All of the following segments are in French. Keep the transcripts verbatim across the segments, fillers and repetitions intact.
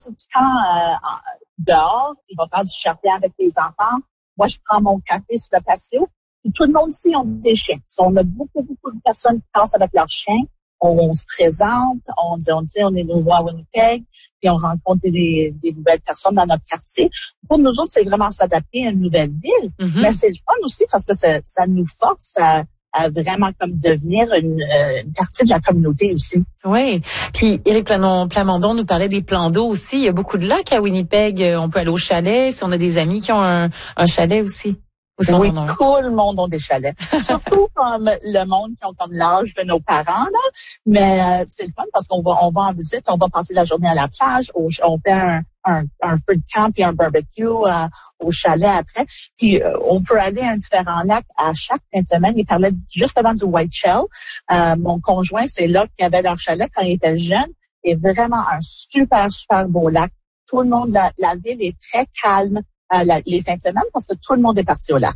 du camp euh, dehors. Il va faire du jardin avec les enfants. Moi, je prends mon café sur le patio. Et tout le monde ici a des chiens. On a beaucoup, beaucoup de personnes qui passent avec leurs chiens. On, on se présente, on dit, on dit, on est nouveau à Winnipeg, puis on rencontre des, des nouvelles personnes dans notre quartier. Pour nous autres, c'est vraiment s'adapter à une nouvelle ville. Mm-hmm. Mais c'est le fun aussi parce que ça, ça nous force à, à vraiment comme devenir une, euh, une partie de la communauté aussi. Oui. Puis Éric Plamondon nous parlait des plans d'eau aussi. Il y a beaucoup de lacs à Winnipeg. On peut aller au chalet si on a des amis qui ont un, un chalet aussi. Oui, tout le monde a des chalets. Surtout comme le monde qui ont comme l'âge de nos parents, là. Mais euh, c'est le fun parce qu'on va on va en visite, on va passer la journée à la plage, au, on fait un, un, un feu de camp et un barbecue euh, au chalet après. Puis euh, on peut aller à un différent lac à chaque fin de semaine. Il parlait juste avant du White Shell. Euh, mon conjoint, c'est là qu'il avait leur chalet quand il était jeune. Et vraiment un super, super beau lac. Tout le monde, la, la ville est très calme. Euh, la, les fins de semaine parce que tout le monde est parti au lac.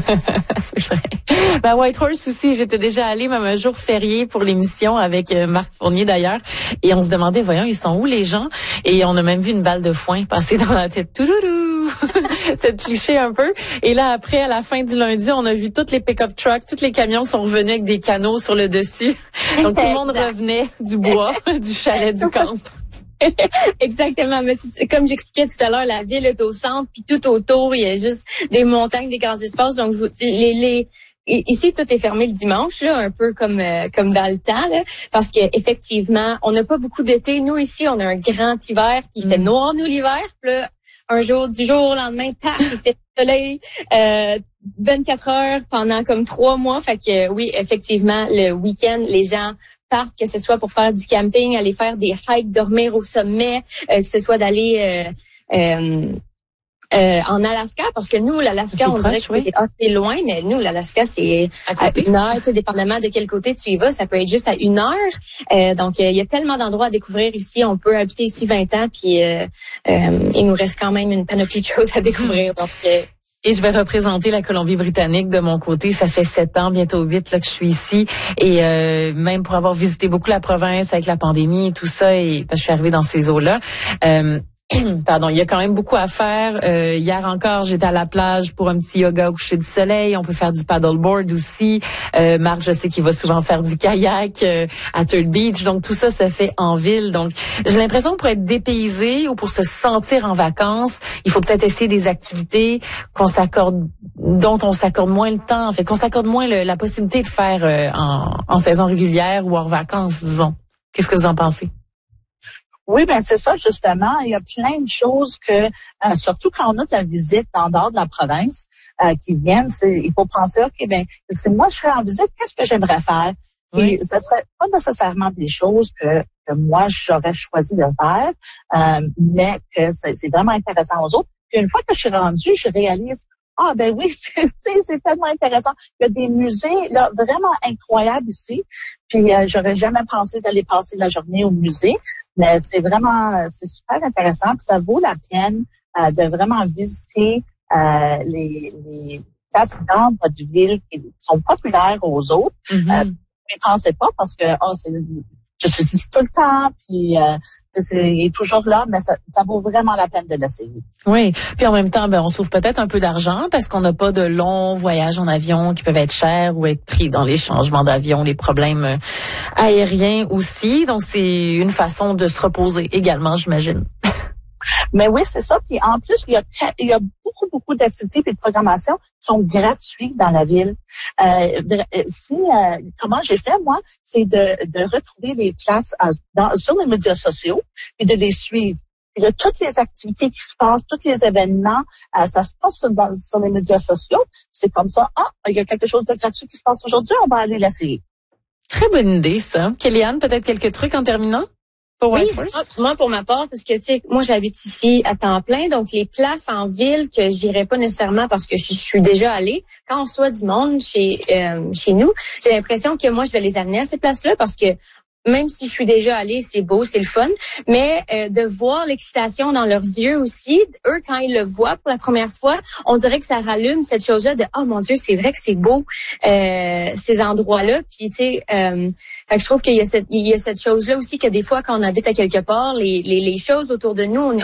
C'est vrai. Ben, Whitehorse aussi, j'étais déjà allée même un jour férié pour l'émission avec euh, Marc Fournier d'ailleurs. Et on se demandait, voyons, ils sont où les gens? Et on a même vu une balle de foin passer dans la tête. Touloulou! C'est cliché un peu. Et là, après, à la fin du lundi, on a vu toutes les pick-up trucks, tous les camions sont revenus avec des canaux sur le dessus. Donc tout le monde revenait du bois, du chalet du camp. Exactement, mais c'est, comme j'expliquais tout à l'heure, la ville est au centre, puis tout autour, il y a juste des montagnes, des grands espaces. Donc, je vous, les, les, ici, tout est fermé le dimanche, là, un peu comme euh, comme dans le temps, là, parce que effectivement, on n'a pas beaucoup d'été. Nous, ici, on a un grand hiver, puis il fait noir, nous, l'hiver. Puis là, un jour, du jour au lendemain, paf, il fait soleil, euh, vingt-quatre heures pendant comme trois mois. Fait que oui, effectivement, le week-end, les gens partent, que ce soit pour faire du camping, aller faire des hikes, dormir au sommet, euh, que ce soit d'aller euh, euh, euh, en Alaska, parce que nous, l'Alaska, on proche, dirait que oui. c'est assez loin, mais nous, l'Alaska, c'est à, à une heure, tu sais, dépendamment de quel côté tu y vas, ça peut être juste à une heure. Euh, donc, il euh, y a tellement d'endroits à découvrir ici. On peut habiter ici vingt ans, puis euh, euh, il nous reste quand même une panoplie de choses à découvrir. Donc, euh, Et je vais représenter la Colombie-Britannique de mon côté. Ça fait sept ans, bientôt huit, là, que je suis ici. Et euh, même pour avoir visité beaucoup la province avec la pandémie et tout ça, et parce que je suis arrivée dans ces eaux-là, euh, pardon, il y a quand même beaucoup à faire. Euh, hier encore, j'étais à la plage pour un petit yoga au coucher du soleil. On peut faire du paddleboard aussi. Euh, Marc, je sais qu'il va souvent faire du kayak euh, à Third Beach. Donc, tout ça se fait en ville. Donc, j'ai l'impression que pour être dépaysé ou pour se sentir en vacances, il faut peut-être essayer des activités qu'on s'accorde, dont on s'accorde moins le temps. En fait, qu'on s'accorde moins le, la possibilité de faire euh, en, en saison régulière ou hors vacances, disons. Qu'est-ce que vous en pensez? Oui, ben c'est ça justement. Il y a plein de choses que, euh, surtout quand on a de la visite en dehors de la province, euh, qui viennent, c'est, il faut penser, ok, ben si moi je serais en visite, qu'est-ce que j'aimerais faire? Oui. Et ce serait pas nécessairement des choses que, que moi j'aurais choisi de faire, euh, mais que c'est, c'est vraiment intéressant aux autres. Puis une fois que je suis rendue, je réalise, ah ben oui, c'est, c'est tellement intéressant. Il y a des musées là vraiment incroyables ici. Puis euh, j'aurais jamais pensé d'aller passer la journée au musée, mais c'est vraiment c'est super intéressant. Puis ça vaut la peine euh, de vraiment visiter euh, les, les places dans votre ville qui sont populaires aux autres. Mm-hmm. Euh, ne pensez pas parce que oh c'est je suis ici tout le temps, puis euh, c'est, il est toujours là, mais ça, ça vaut vraiment la peine de l'essayer. Oui, puis en même temps, ben on sauve peut-être un peu d'argent parce qu'on n'a pas de longs voyages en avion qui peuvent être chers ou être pris dans les changements d'avion, les problèmes aériens aussi. Donc c'est une façon de se reposer également, j'imagine. Mais oui, c'est ça. Puis en plus, il y a, il y a beaucoup, beaucoup d'activités et de programmation qui sont gratuites dans la ville. Euh, si, euh, comment j'ai fait, moi, c'est de, de retrouver les places euh, dans, sur les médias sociaux et de les suivre. Puis de toutes les activités qui se passent, tous les événements, euh, ça se passe sur, dans, sur les médias sociaux. C'est comme ça, ah, il y a quelque chose de gratuit qui se passe aujourd'hui, on va aller l'essayer. Très bonne idée, ça. Kellyanne, peut-être quelques trucs en terminant? Pour oui, moi, moi, pour ma part, parce que, tu sais, moi, j'habite ici à temps plein, donc les places en ville que j'irais pas nécessairement parce que je, je suis déjà allée, quand on reçoit du monde chez euh, chez nous, j'ai l'impression que moi, je vais les amener à ces places-là parce que même si je suis déjà allée, c'est beau, c'est le fun, mais euh, de voir l'excitation dans leurs yeux aussi, eux, quand ils le voient pour la première fois, on dirait que ça rallume cette chose-là de « Oh mon Dieu, c'est vrai que c'est beau, euh, ces endroits-là ». Puis, tu sais, euh, fait que je trouve qu'il y a cette, il y a cette chose-là aussi que des fois, quand on habite à quelque part, les, les, les choses autour de nous, on,